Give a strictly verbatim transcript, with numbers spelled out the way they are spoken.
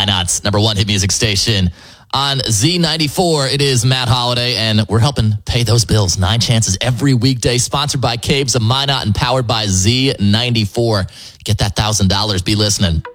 Minot's number one hit music station. On Z ninety-four, it is Matt Holiday, and we're helping pay those bills. Nine Chances every weekday, sponsored by Cabes of Minot and powered by Z ninety-four. Get that one thousand dollars. Be listening.